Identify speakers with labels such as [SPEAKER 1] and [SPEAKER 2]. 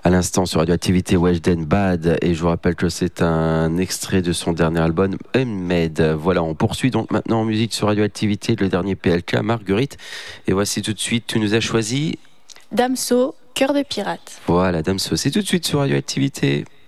[SPEAKER 1] À l'instant sur Radioactivité, Weshden Bad, et je vous rappelle que c'est un extrait de son dernier album Unmade. Voilà, on poursuit donc maintenant en musique sur Radioactivité, le dernier PLK, Marguerite. Et voici tout de suite, tu nous as choisi
[SPEAKER 2] Damso, Cœur de pirate.
[SPEAKER 1] Voilà, Damso, c'est tout de suite sur Radioactivité.